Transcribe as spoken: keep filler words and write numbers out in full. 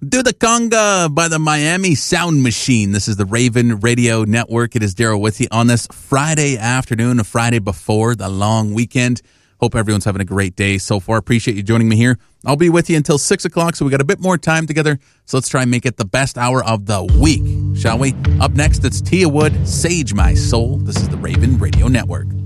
Do the Conga by the Miami Sound Machine. This is the Raven Radio Network. It is Daryl with you on this Friday afternoon, a Friday before the long weekend. Hope everyone's having a great day so far. Appreciate you joining me here. I'll be with you until six o'clock, so we got a bit more time together. So let's try and make it the best hour of the week, shall we? Up next, it's Tia Wood, Sage My Soul. This is the Raven Radio Network.